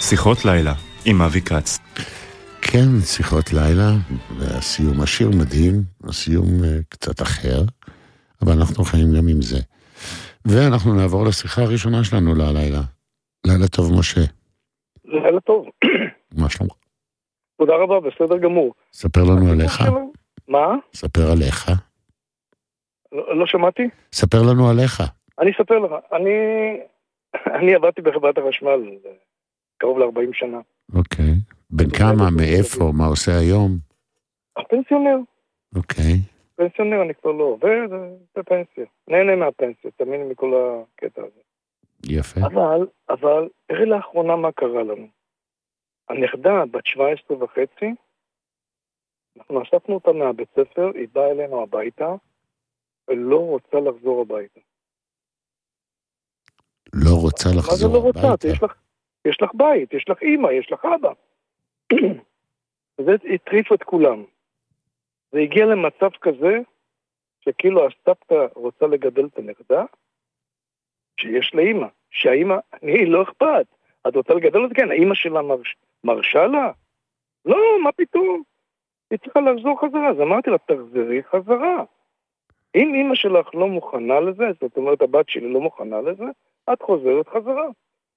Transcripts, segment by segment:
שיחות לילה עם אבי כץ. כן, שיחות לילה, והסיום השיר מדהים, הסיום קצת אחר, אבל אנחנו חיים גם עם זה. ואנחנו נעבור לשיחה הראשונה שלנו ללילה. לילה טוב, משה. לילה טוב. מה שלומך? תודה רבה, בסדר גמור. ספר לנו עליך. מה? ספר עליך. לא שמעתי? ספר לנו עליך. אני אספר לך. אני עבדתי בחברת החשמל קרוב ל-40 שנה. אוקיי. בן כמה, מאיפה, מה עושה היום? הפנסיונר. אוקיי. פנסיונר, אני כבר לא עובד, זה פנסיה. נהנה מהפנסיה, תאמיני מכל הקטע הזה. יפה. אבל, תראה לאחרונה מה קרה לנו. הנכדה, בת 17 וחצי, אנחנו אספנו אותה מהבית ספר, היא באה אלינו הביתה, ולא רוצה לחזור הביתה. לא רוצה לחזור הביתה? מה זה לא רוצה? יש לך בית, יש לך אמא, יש לך אבא. וזה הטריף את כולם. זה הגיע למצב כזה, שכאילו הסבתא רוצה לגדל את הנכדה, שיש לה אמא. שהאמא, אני לא אכפת. את רוצה לגדל אותה? כן, האמא שלה מרשה לה? לא, מה פתאום? היא צריכה לחזור חזרה. אז אמרתי לה, תחזרי חזרה. אם אמא שלך לא מוכנה לזה, זאת אומרת, הבת שלי לא מוכנה לזה, את חוזרת חזרה.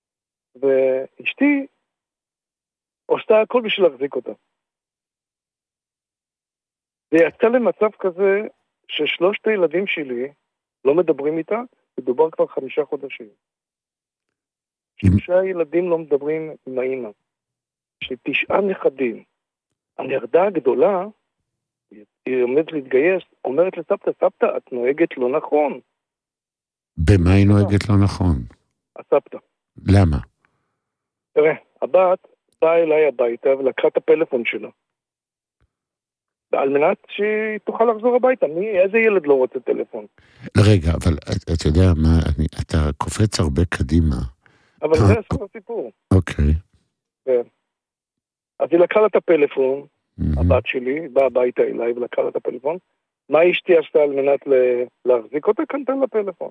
ואשתי עושה הכל בשביל להחזיק אותה. ויצא למצב כזה ששלושת הילדים שלי לא מדברים איתה, מדובר כבר 5 חודשים. 3 ילדים לא מדברים עם האמא. יש לי 9 נכדים. הנכדה הגדולה, היא עומדת להתגייס, אומרת לסבתא, סבתא, את נוהגת לא נכון. במה היא נוהגת לא נכון? הסבתא. למה? תראה, הבת באה אליי הביתה ולקחה את הפלאפון שלה. על מנת שהיא תוכל לחזור הביתה. איזה ילד לא רוצה טלפון? רגע, אבל אתה יודע מה, אתה קופץ הרבה קדימה. אבל זה סוף הסיפור. אוקיי. כן. אז היא לקחה לה את הפלאפון, הבת שלי, באה הביתה אליי ולקחה לה את הפלאפון. מה אשתי עשתה על מנת להחזיק אותה? קנתה לה פלאפון.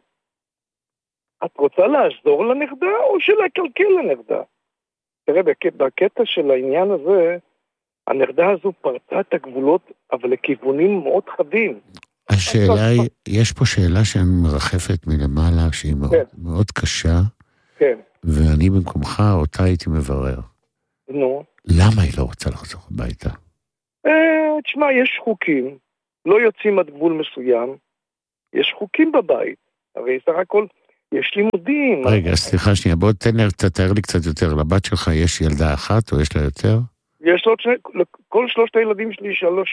את רוצה לעזור לנכדה או שלקלקל לנכדה? תראה, בקטע של העניין הזה, הנכדה הזו פרצה את הגבולות, אבל לכיוונים מאוד חדים. השאלה היא, יש פה שאלה שמרחפת מלמעלה, שהיא מאוד קשה, כן. ואני במקומך אותה הייתי מברר. נו. למה היא לא רוצה לחזור הביתה? תשמע, יש חוקים, לא יוצאים עד גבול מסוים, יש חוקים בבית, הרי סך הכל יש לימודים. רגע, סליחה שנייה, בוא תתאר לי קצת יותר, לבת שלך יש ילדה אחת או יש לה יותר? יש לו כל 3 הילדים שלי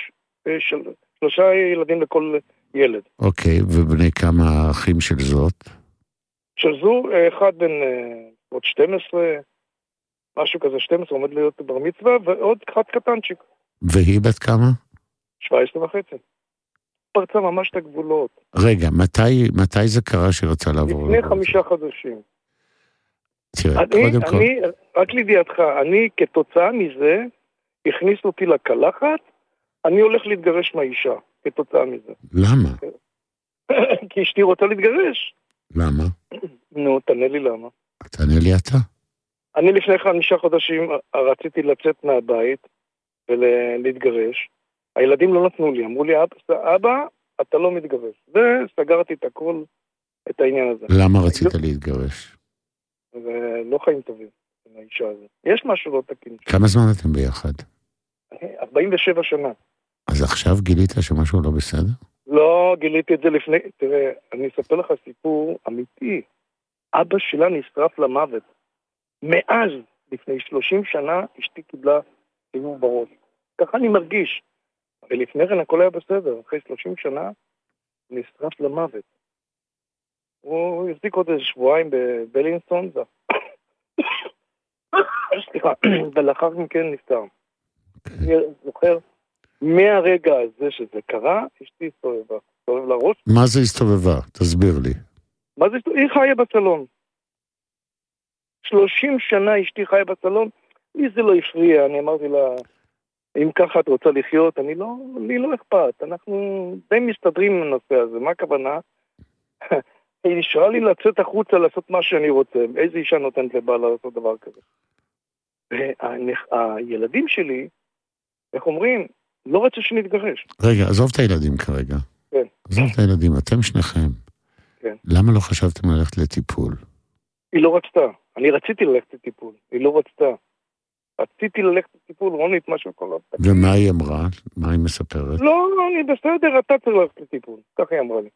3 ילדים לכל ילד. אוקיי, ובני כמה האחים של זאת? של זו, אחד בן עוד 12, משהו כזה 12, עומד להיות בר מצווה, ועוד אחד קטנצ'יק. והיא בת כמה? 17 וחצי. פרצה ממש את הגבולות. רגע, מתי זה קרה שרצה לעבור? לפני 5 חודשים. תראה, קודם כל... רק לידיעתך, אני כתוצאה מזה, הכניס אותי לקלחת, אני הולך להתגרש מהאישה, כתוצאה מזה. למה? כי אשתי רוצה להתגרש. למה? נו, תענה לי למה. תענה לי אתה. אני לפני 5 חודשים רציתי לצאת מהבית ולהתגרש. הילדים לא נתנו לי, אמרו לי, אבא, אתה לא מתגרש. וסגרתי את הכל, את העניין הזה. למה רצית להתגרש? ולא חיים טובים עם האישה הזאת. יש משהו לא תקין. כמה זמן אתם ביחד? 47 שנה. אז עכשיו גילית שמשהו לא בסדר? לא, גיליתי את זה לפני... תראה, אני אספר לך סיפור אמיתי. אבא שלה נשרף למוות. מאז, לפני 30 שנה, אשתי קיבלה סיבוב בראש. ככה אני מרגיש. הרי לפני כן הכל היה בסדר. אחרי 30 שנה, נשרף למוות. הוא החזיק עוד 2 שבועות בבלינסון, סליחה, ולאחר מכן נפטר. אני זוכר, מהרגע הזה שזה קרה, אשתי הסתובבה. הסתובב לראש. מה זה הסתובבה? תסביר לי. מה זה הסתובבה? היא חיה בסלון. 30 שנה אשתי חיה בסלון, לי זה לא הפריע, אני אמרתי לה, אם ככה את רוצה לחיות, לי לא אכפת, אנחנו די מסתדרים עם הנושא הזה, מה הכוונה? היא נשארה לי לצאת החוצה לעשות מה שאני רוצה, איזה אישה נותנת לבעלה לעשות דבר כזה? והילדים שלי, איך אומרים, לא רצו שנתגרש. רגע, עזוב את הילדים כרגע. כן. עזוב את הילדים, אתם שניכם. כן. למה לא חשבתם ללכת לטיפול? היא לא רצתה. אני רציתי ללכת לטיפול. היא לא רצתה. רציתי ללכת לטיפול, רונית, משהו כל כך. ומה היא אמרה? מה היא מספרת? לא, אני בסדר, אתה צריך ללכת לטיפול. ככה היא אמרה לי.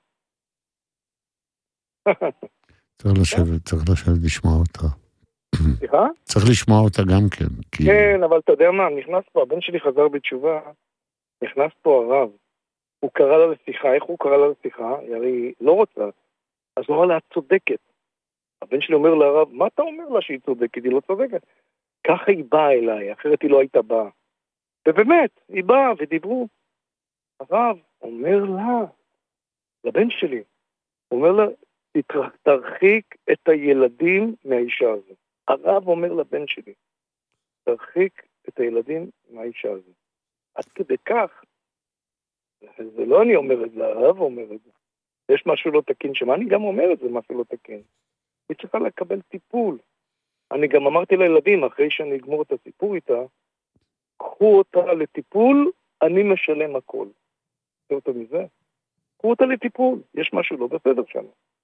צריך לשבת לשמוע אותה. סליחה? צריך לשמוע אותה גם כן. כן, אבל אתה יודע מה, נכנס פה, הבן שלי חזר בתשובה, נכנס פה הרב. הוא קרא לה לשיחה, איך הוא קרא לה לשיחה? היא לא רוצה. אז הוא אמר לה, את צודקת. הבן שלי אומר לרב, מה אתה אומר לה שהיא צודקת? היא לא צודקת. ככה היא באה אליי, אחרת היא לא הייתה באה. ובאמת, היא באה ודיברו. הרב אומר לה, לבן שלי, הוא אומר לה, תרחיק את הילדים מהאישה הזו. הרב אומר לבן שלי, תרחיק את הילדים מהאישה הזו. עד כדי כך, זה לא אני אומר את זה, הרב אומר את זה. יש משהו לא תקין, שמה אני גם אומר את זה, משהו לא תקין. היא צריכה לקבל טיפול. אני גם אמרתי לילדים, אחרי שאני אגמור את הסיפור איתה, קחו אותה לטיפול, אני משלם הכל. קחו אותה מזה. קחו אותה לטיפול, יש משהו לא בסדר שם.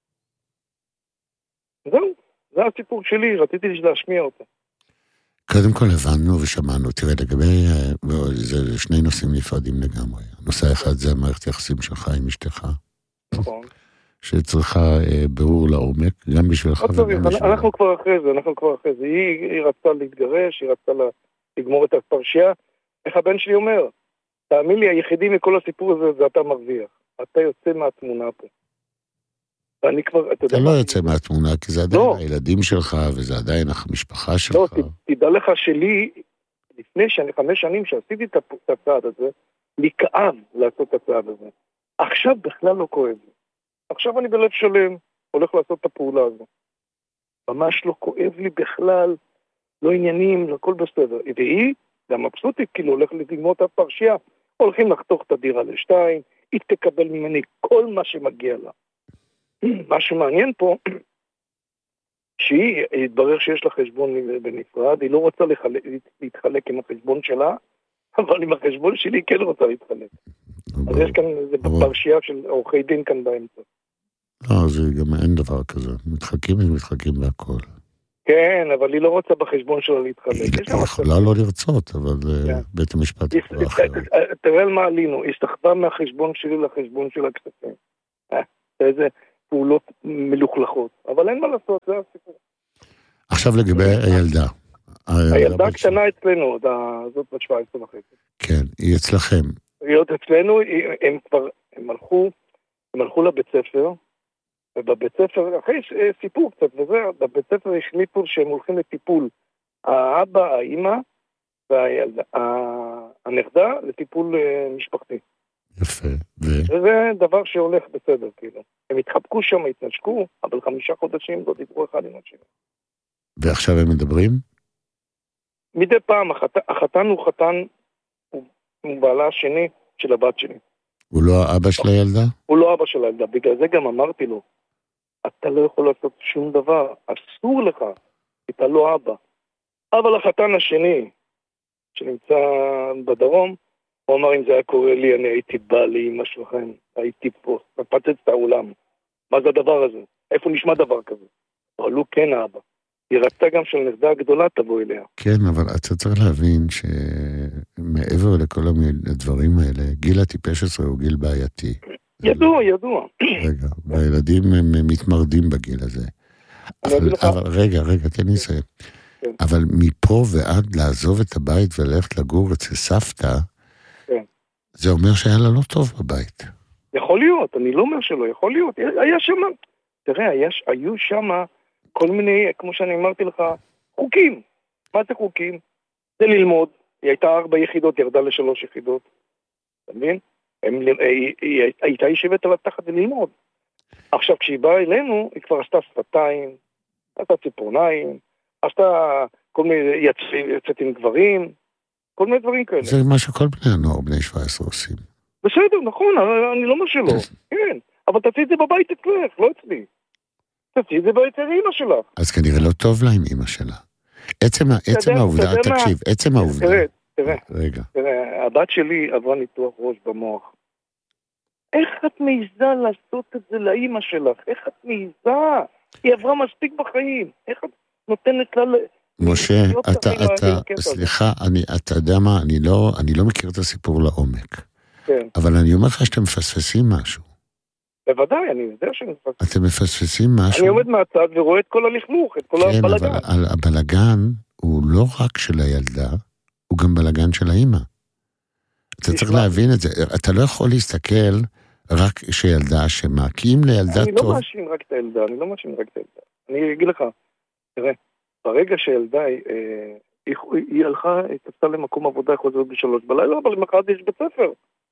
זהו, זה הסיפור שלי, רציתי להשמיע אותה. קודם כל הבנו ושמענו, תראה, לגבי, זה שני נושאים נפרדים לגמרי. הנושא האחד זה המערכת יחסים שלך עם אשתך. נכון. שצריכה ברור לעומק, גם בשבילך וגם בשבילה. אנחנו כבר אחרי זה, היא רצתה להתגרש, היא רצתה לגמור את הפרשייה. איך הבן שלי אומר? תאמין לי, היחידי מכל הסיפור הזה זה אתה מרוויח. אתה יוצא מהתמונה פה. ואני כבר, אתה לא יוצא מהתמונה, כי זה עדיין הילדים שלך, וזה עדיין המשפחה שלך. לא, תדע לך שלי, לפני 5 שנים שעשיתי את הצעד הזה, לי כאב לעשות את הצעד הזה. עכשיו בכלל לא כואב לי. עכשיו אני בלב שלם, הולך לעשות את הפעולה הזו. ממש לא כואב לי בכלל, לא עניינים, הכל בסדר. והיא, גם מבסוטית, כאילו הולך לגמור את הפרשייה, הולכים לחתוך את הדירה ל2, היא תקבל ממני כל מה שמגיע לה. מה שמעניין פה, שהיא התברר שיש לה חשבון בנפרד, היא לא רוצה להתחלק עם החשבון שלה, אבל עם החשבון שלי כן רוצה להתחלק. אז יש כאן איזה פרשייה של עורכי דין כאן באמצע. לא, זה גם אין דבר כזה. מתחלקים בהכל. כן, אבל היא לא רוצה בחשבון שלה להתחלק. היא יכולה לא לרצות, אבל בית המשפט יכולה אחרת. תראה על מה עלינו, היא סחבה מהחשבון שלי לחשבון של הכספים. איזה פעולות מלוכלכות. אבל אין מה לעשות, זה הסיפור. עכשיו לגבי הילדה. הילדה הקטנה אצלנו, זאת בת 17 וחצי. כן, היא אצלכם. להיות אצלנו, הם הלכו לבית ספר, ובבית ספר, אחרי סיפור קצת וזה, בבית ספר החליטו שהם הולכים לטיפול. האבא, האמא, והנכדה לטיפול משפחתי. יפה. וזה דבר שהולך בסדר, כאילו. הם התחבקו שם, התנשקו, אבל 5 חודשים לא דיברו אחד עם השני. ועכשיו הם מדברים? מדי פעם, החתן הוא חתן, הוא בעלה השני של הבת שלי. הוא לא האבא של הילדה? הוא לא אבא של הילדה, בגלל זה גם אמרתי לו, אתה לא יכול לעשות שום דבר, אסור לך, אתה לא אבא. אבל החתן השני, שנמצא בדרום, הוא אמר, אם זה היה קורה לי, אני הייתי בא לאמא שלכם, הייתי פה, מפצץ את העולם. מה זה הדבר הזה? איפה נשמע דבר כזה? אבל הוא כן האבא. היא רצתה גם של נכדה הגדולה תבוא אליה. כן, אבל אתה צריך להבין שמעבר לכל הדברים האלה, גיל הטיפש 10 הוא גיל בעייתי. ידוע. רגע, והילדים הם מתמרדים בגיל הזה. אבל רגע, תן לי לסיים. אבל מפה ועד לעזוב את הבית וללכת לגור אצל סבתא, זה אומר שהיה לה לא טוב בבית. יכול להיות, אני לא אומר שלא, יכול להיות. היה שם, תראה, היו שם כל מיני, כמו שאני אמרתי לך, חוקים. מה זה חוקים? זה ללמוד. היא הייתה 4 יחידות, ירדה ל3 יחידות. אתה מבין? היא הייתה ישבת עליו תחת ללמוד. עכשיו, כשהיא באה אלינו, היא כבר עשתה שפתיים, עשתה ציפורניים, עשתה כל מיני יצאת עם גברים, כל מיני דברים כאלה. זה מה שכל בני הנוער, בני 17 עושים. בסדר, נכון, אני לא אומר שלא. כן, אבל תעשי את זה בבית אצלך, לא אצלי. תעשי את זה בבית אמא שלך. אז כנראה לא טוב לה עם אמא שלה. עצם העובדה, תקשיב, עצם העובדה. תראה, הבת שלי עברה ניתוח ראש במוח. איך את מעיזה לעשות את זה לאמא שלך? איך את מעיזה? היא עברה מספיק בחיים. איך את נותנת לה... משה, סליחה, אתה יודע מה, אני לא מכיר את הסיפור לעומק. כן. אבל אני אומר לך שאתם מפספסים משהו. בוודאי, אני יודע שמפספסים. אתם מפספסים משהו. אני עומד מהצד ורואה את כל הלכלוך, את כל הבלגן. כן, אבל הבלגן הוא לא רק של הילדה, הוא גם בלגן של האמא. אתה צריך להבין את זה. אתה לא יכול להסתכל רק שילדה אשמה, כי אם לילדה טוב... אני לא מאשים רק את הילדה, אני אגיד לך, תראה, ברגע שילדה, היא הלכה, היא תפסה למקום עבודה, חוזרת ב3 בלילה, אבל למחרת יש בית ספר.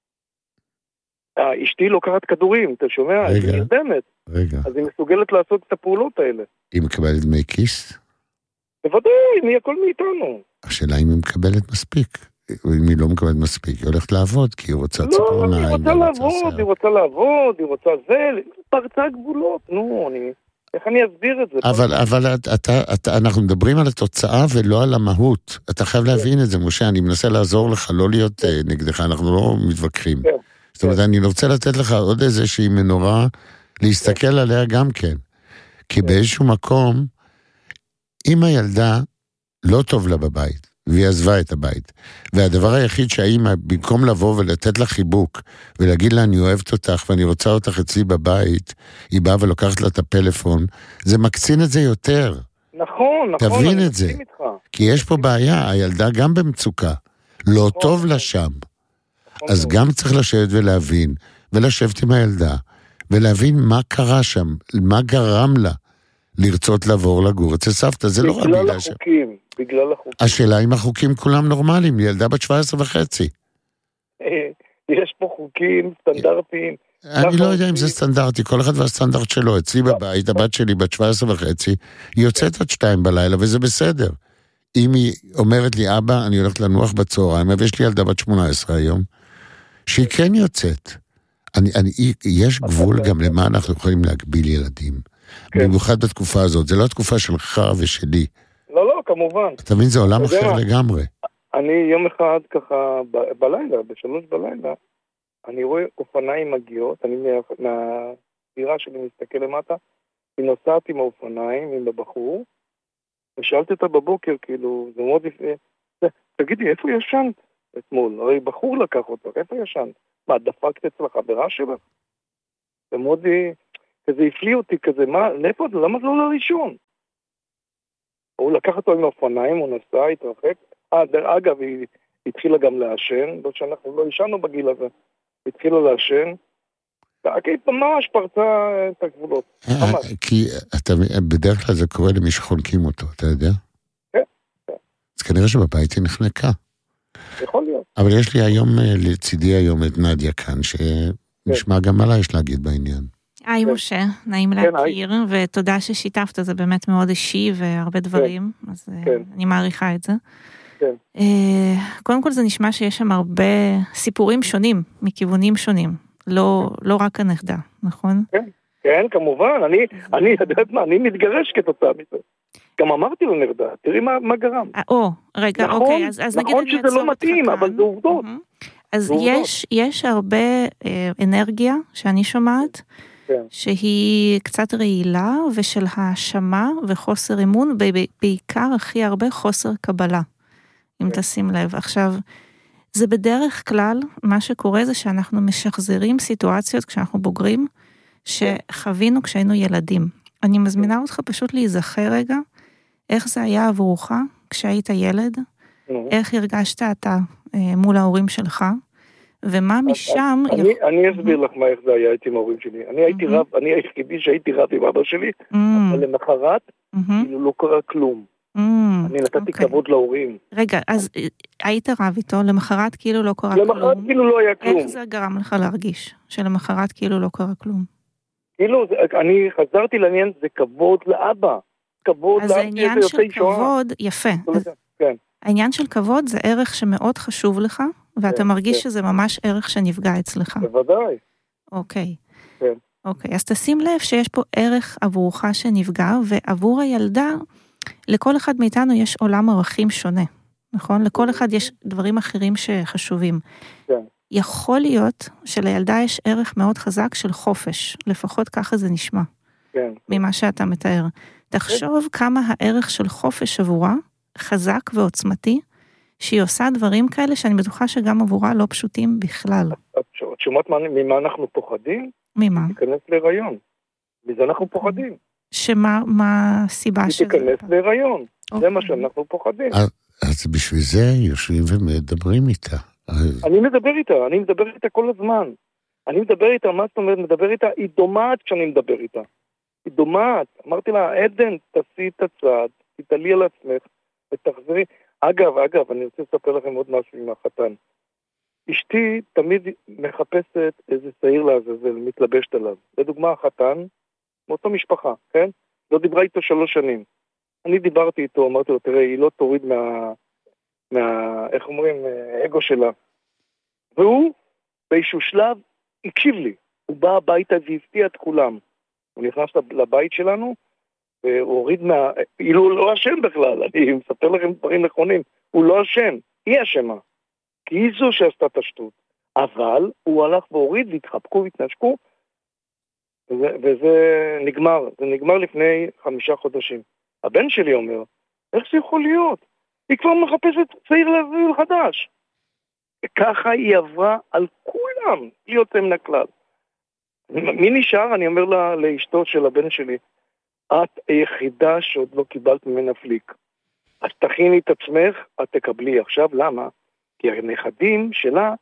אשתי לוקחת כדורים, אתה שומע? היא נרדמת. אז היא מסוגלת לעשות את הפעולות האלה. היא מקבלת דמי כיס? בוודאי, הכל מאיתנו. השאלה אם היא מקבלת מספיק. אם היא לא מקבלת מספיק, היא הולכת לעבוד, כי היא רוצה ציפורניים. לא, היא רוצה לעבוד, היא רוצה זה, פרצה גבולות, נו, איך אני אסביר את זה? אבל אנחנו מדברים על התוצאה ולא על המהות. אתה חייב להבין את זה, משה, אני מנסה לעזור לך, לא להיות נגדך, אנחנו לא מתווכחים. זאת אומרת, אני רוצה לתת לך עוד איזושהי מנורה, להסתכל עליה גם כן. כי באיזשהו מקום, אם הילדה לא טוב לה בבית, והיא עזבה את הבית, והדבר היחיד שהאימא, במקום לבוא ולתת לה חיבוק, ולהגיד לה אני אוהבת אותך ואני רוצה אותך אצלי בבית, היא באה ולוקחת לה את הפלאפון, זה מקצין את זה יותר. נכון. תבין את זה. כי יש פה בעיה, הילדה גם במצוקה, לא טוב לה שם. אז גם צריך לשבת ולהבין, ולשבת עם הילדה, ולהבין מה קרה שם, מה גרם לה לרצות לעבור לגור אצל סבתא, זה לא רק בגלל החוקים. השאלה אם החוקים כולם נורמליים, ילדה בת 17.5. יש פה חוקים סטנדרטיים. אני לא יודע אם זה סטנדרטי, כל אחד והסטנדרט שלו. אצלי בבית, הבת שלי בת 17.5, היא יוצאת עד 2 בלילה, וזה בסדר. אם היא אומרת לי, אבא, אני הולכת לנוח בצהריים, ויש לי ילדה בת 18 היום, שהיא כן יוצאת. יש גבול גם למה אנחנו יכולים להגביל ילדים. במיוחד בתקופה הזאת. זה לא התקופה שלך ושלי. לא, כמובן. אתה מבין, זה עולם אחר לגמרי. אני יום אחד ככה, בלילה, ב3 בלילה, אני רואה אופניים מגיעות, אני מהדירה שלי מסתכל למטה, היא נוסעת עם האופניים, עם הבחור, ושאלתי אותה בבוקר, כאילו, זה מאוד יפה, תגידי, איפה ישנת אתמול? הרי בחור לקח אותך, איפה ישנת? מה, דפקת אצל החברה שלך? זה מאוד, כזה הפליא אותי, כזה, לאיפה, למה זה לא לראשון? הוא לקח אותו עם האופניים, הוא נסע, התרחק. אגב, היא התחילה גם לעשן, לא שאנחנו לא ישנו בגיל הזה. היא התחילה לעשן, ממש פרצה את הגבולות. כי בדרך כלל זה קורה למי שחונקים אותו, אתה יודע? כן. אז כנראה שבבית היא נחנקה. יכול להיות. אבל יש לי היום, לצידי היום את נדיה כאן, שנשמע גם עליי יש להגיד בעניין. היי משה, נעים להכיר, ותודה ששיתפת, זה באמת מאוד אישי והרבה דברים, אז אני מעריכה את זה. קודם כל זה נשמע שיש שם הרבה סיפורים שונים, מכיוונים שונים, לא רק הנכדה, נכון? כן, כמובן, אני יודעת מה, אני מתגרש כתוצאה מזה. גם אמרתי לו נרדה, תראי מה גרם. רגע, אוקיי, אז נגיד נכון שזה לא מתאים, אבל זה עובדות. אז יש הרבה אנרגיה שאני שומעת, שהיא קצת רעילה ושל האשמה וחוסר אמון, בעיקר הכי הרבה חוסר קבלה, אם תשים לב. עכשיו, זה בדרך כלל, מה שקורה זה שאנחנו משחזרים סיטואציות כשאנחנו בוגרים, שחווינו כשהיינו ילדים. אני מזמינה אותך פשוט להיזכר רגע, איך זה היה עבורך כשהיית ילד, איך הרגשת אתה מול ההורים שלך, ומה משם... אני אסביר לך איך זה היה עם ההורים שלי. אני הייתי רב, אני היחידי שהייתי רב עם אבא שלי, אבל למחרת, כאילו לא קרה כלום. אני נתתי כבוד להורים. רגע, אז היית רב איתו, למחרת כאילו לא קרה כלום? למחרת כאילו לא היה כלום. איך זה גרם לך להרגיש, שלמחרת כאילו לא קרה כלום? כאילו, אני חזרתי לעניין, זה כבוד לאבא. כבוד לאבא. אז העניין של כבוד, יפה. כן. העניין של כבוד זה ערך שמאוד חשוב לך, ואתה מרגיש שזה ממש ערך שנפגע אצלך. בוודאי. אוקיי. כן. אוקיי, אז תשים לב שיש פה ערך עבורך שנפגע, ועבור הילדה לכל אחד מאיתנו יש עולם ערכים שונה, נכון? לכל אחד יש דברים אחרים שחשובים. כן. יכול להיות שלילדה יש ערך מאוד חזק של חופש, לפחות ככה זה נשמע, כן. ממה שאתה מתאר. תחשוב כמה הערך של חופש עבורה חזק ועוצמתי, שהיא עושה דברים כאלה שאני בטוחה שגם עבורה לא פשוטים בכלל. את שומעת ממה אנחנו פוחדים? ממה? תיכנס להיריון. מזה אנחנו פוחדים. מה הסיבה שזה? תיכנס להיריון. זה מה שאנחנו פוחדים. אז בשביל זה יושבים ומדברים איתה. אני מדבר איתה כל הזמן. אני מדבר איתה, מה זאת אומרת? מדבר איתה, היא דומעת כשאני מדבר איתה. היא דומעת. אמרתי לה, עדן, תעשי את הצעד, תתעלי על עצמך, ותחזרי. אגב, אני רוצה לספר לכם עוד משהו עם החתן. אשתי תמיד מחפשת איזה שעיר לעזאזל, מתלבשת עליו. לדוגמה, החתן, מאותו משפחה, כן? לא דיברה איתו 3 שנים. אני דיברתי איתו, אמרתי לו, תראה, היא לא תוריד איך אומרים, אגו שלה. והוא, באיזשהו שלב, הקשיב לי. הוא בא הביתה והפתיע את כולם. הוא נכנס לבית שלנו, והוא הוריד אילו הוא לא אשם בכלל, אני מספר לכם דברים נכונים. הוא לא אשם, היא אשמה. כי היא זו שעשתה את השטות. אבל הוא הלך והוריד והתחבקו והתנשקו, וזה נגמר. זה נגמר לפני 5 חודשים. הבן שלי אומר, איך זה יכול להיות? היא כבר מחפשת צעיר להביא חדש. ככה היא עברה על כולם, היא יוצא מן הכלל. מי נשאר? אני אומר לאשתו של הבן שלי, את היחידה שעוד לא קיבלת ממנה פליק. אז תכיני את עצמך, את תקבלי. עכשיו, למה? כי הנכדים שלה,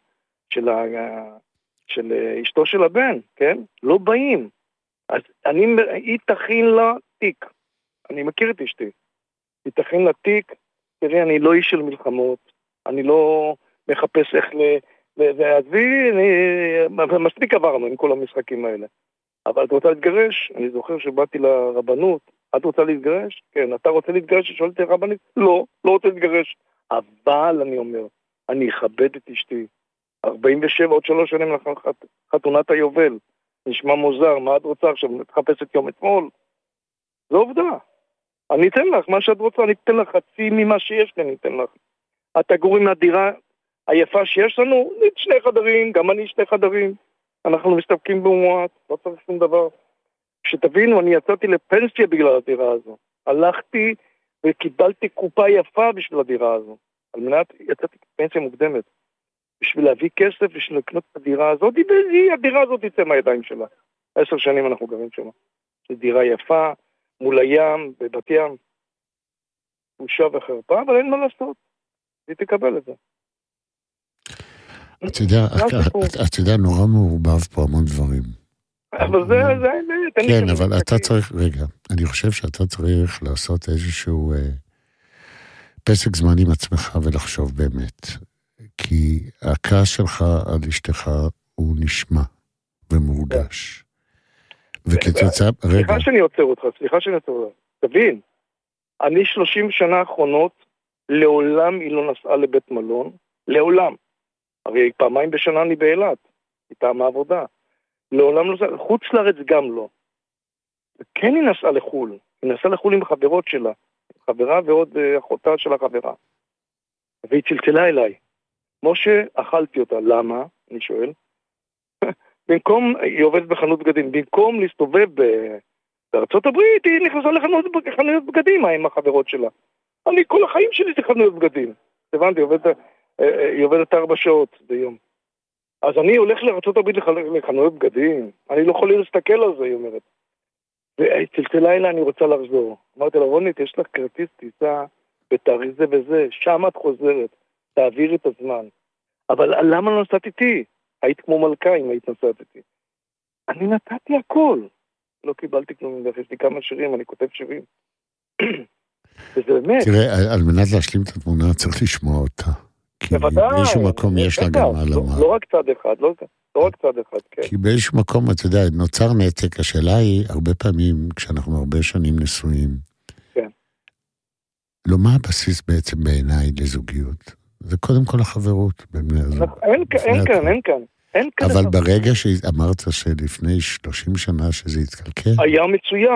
של אשתו של הבן, כן? לא באים. אז היא תכין לה תיק. אני מכיר את אשתי. היא תכין לה תיק, תראי, אני לא איש של מלחמות, אני לא מחפש איך ועזבי, מספיק עברנו עם כל המשחקים האלה. אבל את רוצה להתגרש? אני זוכר שבאתי לרבנות, את רוצה להתגרש? כן, אתה רוצה להתגרש? ששואלתי הרבנית? לא רוצה להתגרש. אבל אני אומר, אני אכבד את אשתי. 47, עוד 3 שנים לאחר חתונת היובל. נשמע מוזר, מה את רוצה עכשיו? תחפש את יום אתמול? זו עובדה. אני אתן לך מה שאת רוצה, אני אתן לך חצי ממה שיש לי, אני אתן לך. את תגורי מהדירה היפה שיש לנו, 2 חדרים, גם אני 2 חדרים. אנחנו מסתפקים במועט, לא צריך שום דבר. כשתבינו, אני יצאתי לפנסיה בגלל הדירה הזו. הלכתי וקיבלתי קופה יפה בשביל הדירה הזו. על מנת, יצאתי פנסיה מוקדמת. בשביל להביא כסף, בשביל לקנות את הדירה הזאת, הדירה הזאת תצא מהידיים שלה. 10 שנים אנחנו גרים שם. זו דירה יפה, מול הים, בבת ים. בושה וחרפה, אבל אין מה לעשות. היא תקבל את זה. אתה יודע, נורא מעורבב פה המון דברים. אבל זה האמת. כן, אבל אתה צריך, רגע, אני חושב שאתה צריך לעשות איזשהו פסק זמן עם עצמך ולחשוב באמת. כי הכעס שלך על אשתך הוא נשמע ומורגש. וכתוצאה, רגע. סליחה שאני עוצר אותך. תבין, אני 30 שנה האחרונות, לעולם היא לא נסעה לבית מלון, לעולם. הרי 2 בשנה אני באילת, איתה מעבודה. לעולם לא, חוץ לארץ גם לא. וכן היא נסעה לחול, היא נסעה לחול עם חברות שלה, חברה ועוד אחותה של החברה. והיא צלצלה אליי. משה, אכלתי אותה, למה? אני שואל. במקום, היא עובדת בחנות בגדים, במקום להסתובב בארצות הברית, היא נכנסה לחנויות בגדים עם החברות שלה. אני כל החיים שלי זה חנויות בגדים. הבנתי, היא עובדת 4 שעות ביום. אז אני הולך לארצות הברית לחנויות בגדים, אני לא יכול להסתכל על זה, היא אומרת. וצלצלה אליי, אני רוצה לחזור. אמרתי לה, רונית, יש לך כרטיס טיסה בתאריך זה וזה, שם את חוזרת, תעביר את הזמן. אבל למה לא נסעת איתי? היית כמו מלכה אם היית נסעת איתי. אני נתתי הכל. לא קיבלתי כלום, יש לי כמה שירים, אני כותב 70. וזה באמת. תראה, על מנת להשלים את התמונה צריך לשמוע אותה. כי באיזשהו מקום יש לה גם מה לומר. לא רק צד אחד, לא רק צד אחד, כן. כי באיזשהו מקום, אתה יודע, נוצר נתק, השאלה היא, הרבה פעמים, כשאנחנו הרבה שנים נשואים, כן. לא מה הבסיס בעצם בעיניי לזוגיות? זה קודם כל החברות בין בני הזוג. אין כאן. אבל ברגע שאמרת שלפני 30 שנה שזה התקלקל, היה מצוין.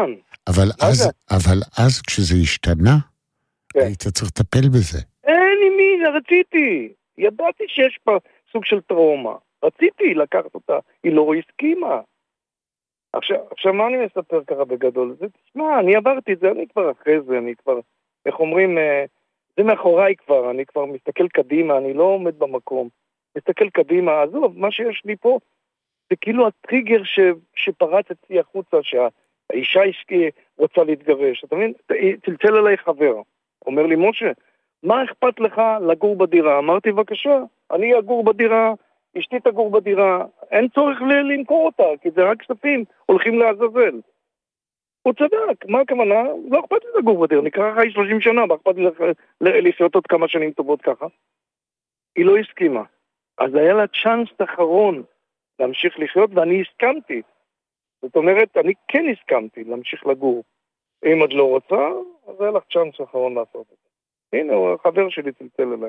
אבל אז כשזה השתנה, היית צריך לטפל בזה. אין עם מי, רציתי. ידעתי שיש פה סוג של טראומה. רציתי לקחת אותה, היא לא הסכימה. עכשיו מה אני מספר ככה בגדול? תשמע, אני עברתי את זה, אני כבר אחרי זה, אני כבר, איך אומרים, זה מאחוריי כבר, אני כבר מסתכל קדימה, אני לא עומד במקום. מסתכל קדימה, עזוב, מה שיש לי פה, זה כאילו הטריגר שפרץ אצלי החוצה, שהאישה רוצה להתגרש. אתה מבין? צלצל עליי חבר. אומר לי, משה, מה אכפת לך לגור בדירה? אמרתי, בבקשה, אני אגור בדירה, אשתי תגור בדירה, אין צורך למכור אותה, כי זה רק כספים, הולכים לעזאזל. הוא צדק, מה הכוונה? לא אכפת לי לגור בדירה, נקרא חי 30 שנה, מה אכפת לי לחיות עוד כמה שנים טובות ככה? היא לא הסכימה. אז היה לה צ'אנס אחרון להמשיך לחיות, ואני הסכמתי. זאת אומרת, אני כן הסכמתי להמשיך לגור. אם עוד לא רוצה, אז היה לך צ'אנס אחרון לעשות את זה. הנה, הוא החבר שלי צלצל אליי.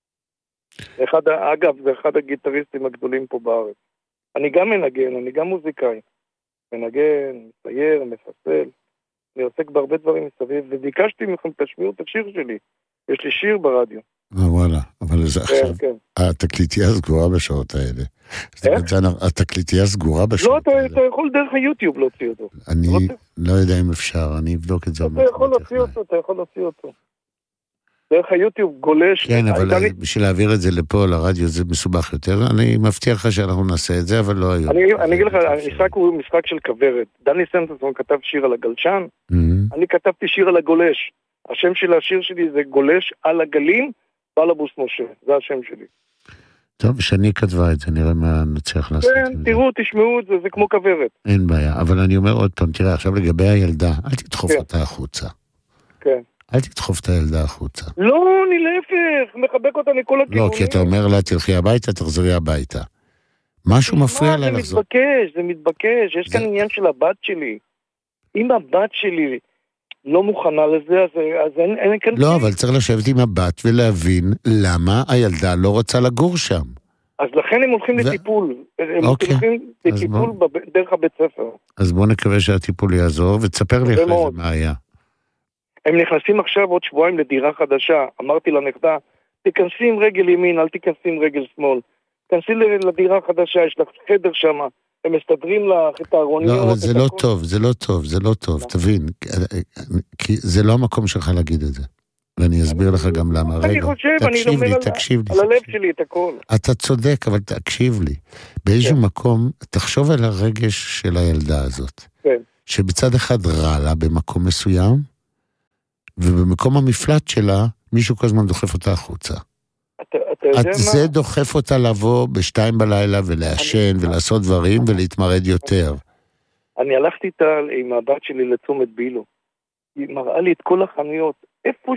אגב, זה אחד הגיטריסטים הגדולים פה בארץ. אני גם מנגן, אני גם מוזיקאי. מנגן, מצייר, מפסל. אני עוסק בהרבה דברים מסביב, וביקשתי מכם תשמיעו את השיר שלי. יש לי שיר ברדיו. וואלה, אבל זה עכשיו, התקליטייה סגורה בשעות האלה. התקליטייה סגורה בשעות האלה. לא, אתה יכול דרך היוטיוב להוציא אותו. אני לא יודע אם אפשר, אני אבדוק את זה. אתה יכול להוציא אותו. דרך היוטיוב גולש. כן, אבל בשביל להעביר את זה לפה, לרדיו, זה מסובך יותר. אני מבטיח לך שאנחנו נעשה את זה, אבל לא היום. אני אגיד לך, המשחק הוא משחק של כברת. דני סנטרסון כתב שיר על הגלשן, אני כתבתי שיר על הגולש. השם של השיר שלי זה גולש על הגלים, בלבוס משה. זה השם שלי. טוב, שאני כתבה את זה, נראה מה נצליח לעשות. כן, תראו, תשמעו את זה, זה כמו כברת. אין בעיה, אבל אני אומר עוד פעם, תראה, עכשיו לגבי הילדה, אל תדחוף אותה החוצה. כן. אל תדחוף את הילדה החוצה. לא, אני להפך, מחבק אותה מכל הכיוונים. לא, כי אתה אומר לה, תלכי הביתה, תחזרי הביתה. משהו מפריע לה לחזור. זה מתבקש, יש כאן עניין של הבת שלי. אם הבת שלי לא מוכנה לזה, אז אין כאן... לא, אבל צריך לשבת עם הבת ולהבין למה הילדה לא רוצה לגור שם. אז לכן הם הולכים לטיפול. הם הולכים לטיפול דרך הבית ספר. אז בוא נקווה שהטיפול יעזור, ותספר לי אחרי זה מה היה. הם נכנסים עכשיו עוד שבועיים לדירה חדשה. אמרתי לנכדה, תיכנסי עם רגל ימין, אל תיכנסי עם רגל שמאל. תיכנסי לדירה חדשה, יש לך חדר שם, הם מסתדרים לך את הארוניות. לא, אבל זה לא טוב, זה לא טוב, תבין. כי זה לא המקום שלך להגיד את זה. ואני אסביר לך גם למה. אני חושב, אני לומד על הלב שלי את הכל. אתה צודק, אבל תקשיב לי. באיזשהו מקום, תחשוב על הרגש של הילדה הזאת. כן. שבצד אחד רע לה במקום מסוים, ובמקום המפלט שלה, מישהו כל הזמן דוחף אותה החוצה. זה דוחף אותה לבוא ב2 בלילה ולעשן ולעשות דברים ולהתמרד יותר. אני הלכתי איתה עם הבת שלי לצומת בילו. היא מראה לי את כל החנויות. איפה